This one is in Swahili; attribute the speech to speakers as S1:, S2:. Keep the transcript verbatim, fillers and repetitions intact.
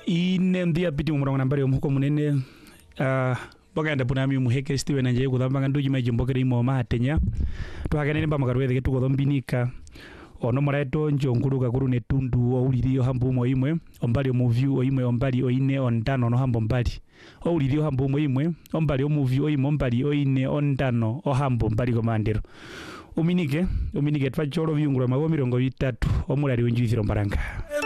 S1: ine ndia piti umurongo nambari omuko munene uh, bogenda punami muheke Steven anje kuthambanga nduji majimbokere imo matenya twagenere mba magarwethe getu gothombinika ono moreto njonguruga kuru ne tundu ouririo hambu mo imwe ombali omoview oimwe ombali oine ondano no hambo mbali ouririo hambu mo imwe ombali omoview oimwe ombali oine ondano o hambo mbali komandero uminike uminike twachoro viungura mago mirongo itatu omulari onjuithiro mbaranga